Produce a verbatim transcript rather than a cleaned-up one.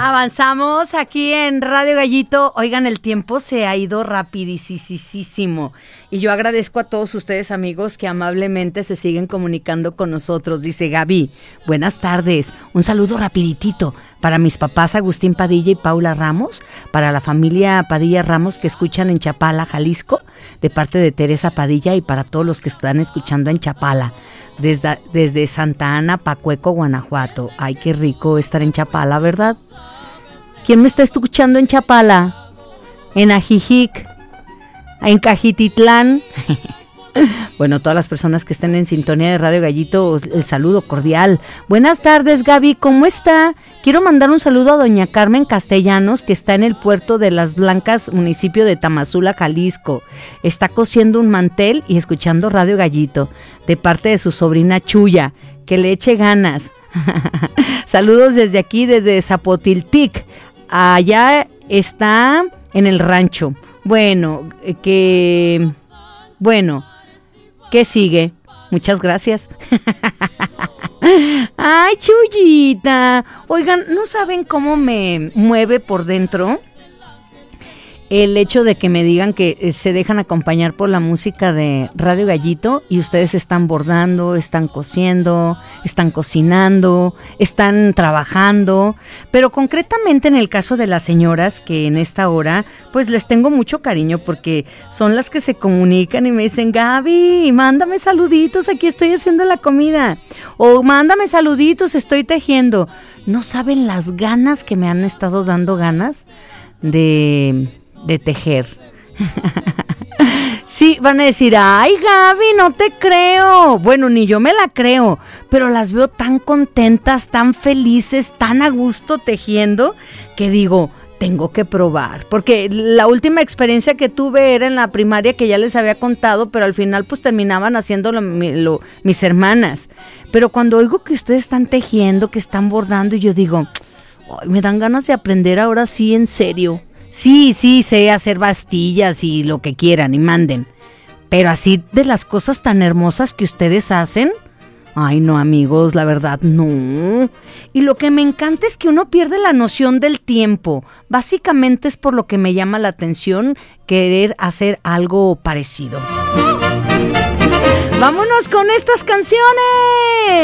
Avanzamos aquí en Radio Gallito. Oigan, el tiempo se ha ido rapidísimo y yo agradezco a todos ustedes, amigos, que amablemente se siguen comunicando con nosotros. Dice Gaby, buenas tardes, un saludo rapiditito para mis papás Agustín Padilla y Paula Ramos, para la familia Padilla Ramos que escuchan en Chapala, Jalisco, de parte de Teresa Padilla, y para todos los que están escuchando en Chapala, desde, desde Santa Ana, Pacueco, Guanajuato. Ay, qué rico estar en Chapala, ¿verdad? ¿Quién me está escuchando en Chapala? En Ajijic, en Cajititlán. Bueno, todas las personas que estén en sintonía de Radio Gallito, el saludo cordial. Buenas tardes, Gaby, ¿cómo está? Quiero mandar un saludo a doña Carmen Castellanos, que está en el puerto de Las Blancas, municipio de Tamazula, Jalisco. Está cosiendo un mantel y escuchando Radio Gallito, de parte de su sobrina Chuya. Que le eche ganas. Saludos desde aquí, desde Zapotiltic. Allá está en el rancho. Bueno, que... Bueno, ¿qué sigue? Muchas gracias. Ay, Chuyita. Oigan, ¿no saben cómo me mueve por dentro el hecho de que me digan que se dejan acompañar por la música de Radio Gallito y ustedes están bordando, están cosiendo, están cocinando, están trabajando? Pero concretamente en el caso de las señoras, que en esta hora pues les tengo mucho cariño porque son las que se comunican y me dicen, Gaby, mándame saluditos, aquí estoy haciendo la comida, o mándame saluditos, estoy tejiendo. ¿No saben las ganas que me han estado dando ganas de... de tejer? Sí, van a decir, ay, Gaby, no te creo. Bueno, ni yo me la creo, pero las veo tan contentas, tan felices, tan a gusto tejiendo, que digo, tengo que probar, porque la última experiencia que tuve era en la primaria, que ya les había contado, pero al final pues terminaban haciéndolo lo, mis hermanas. Pero cuando oigo que ustedes están tejiendo, que están bordando, y yo digo, ay, me dan ganas de aprender ahora sí, en serio. Sí, sí, sé hacer bastillas y lo que quieran y manden, pero así de las cosas tan hermosas que ustedes hacen, ay no, amigos, la verdad no. Y lo que me encanta es que uno pierde la noción del tiempo. Básicamente es por lo que me llama la atención querer hacer algo parecido. ¡Vámonos con estas canciones!